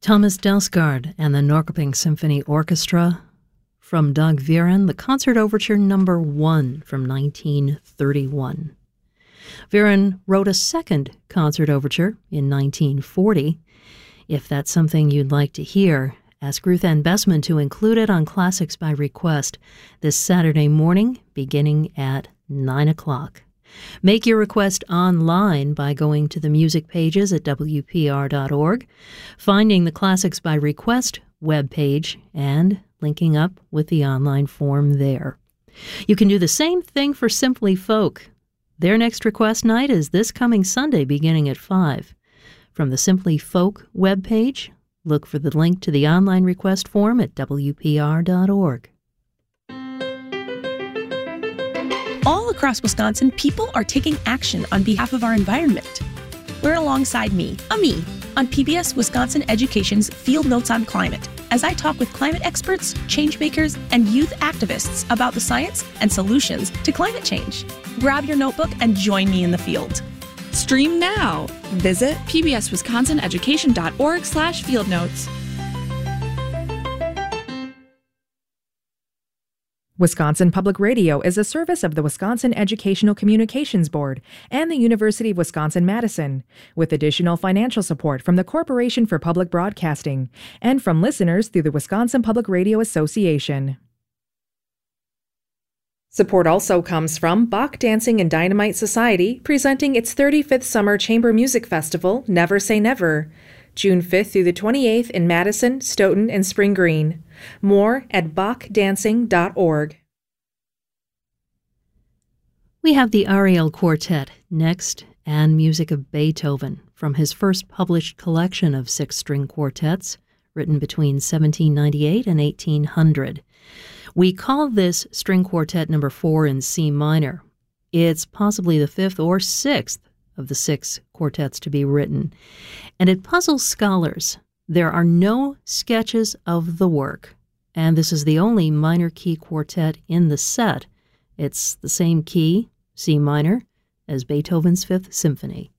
Thomas Dausgaard and the Norrköping Symphony Orchestra. From Dag Viren, the Concert Overture No. 1 from 1931. Viren wrote a second concert overture in 1940. If that's something you'd like to hear, ask Ruth Ann Bessman to include it on Classics by Request this Saturday morning, beginning at 9 o'clock. Make your request online by going to the music pages at WPR.org, finding the Classics by Request webpage, and linking up with the online form there. You can do the same thing for Simply Folk. Their next request night is this coming Sunday beginning at 5. From the Simply Folk webpage, look for the link to the online request form at WPR.org. All across Wisconsin, people are taking action on behalf of our environment. We're alongside me, on PBS Wisconsin Education's Field Notes on Climate, as I talk with climate experts, changemakers, and youth activists about the science and solutions to climate change. Grab your notebook and join me in the field. Stream now. Visit pbswisconsineducation.org/fieldnotes. Wisconsin Public Radio is a service of the Wisconsin Educational Communications Board and the University of Wisconsin-Madison, with additional financial support from the Corporation for Public Broadcasting and from listeners through the Wisconsin Public Radio Association. Support also comes from Bach Dancing and Dynamite Society, presenting its 35th Summer Chamber Music Festival, Never Say Never, June 5th through the 28th in Madison, Stoughton, and Spring Green. More at bachdancing.org. We have the Ariel Quartet next, and music of Beethoven from his first published collection of 6-string quartets, written between 1798 and 1800. We call this string quartet number 4 in C minor. It's possibly the 5th or 6th of the 6 quartets to be written, and it puzzles scholars. There are no sketches of the work, and this is the only minor key quartet in the set. It's the same key, C minor, as Beethoven's 5th Symphony.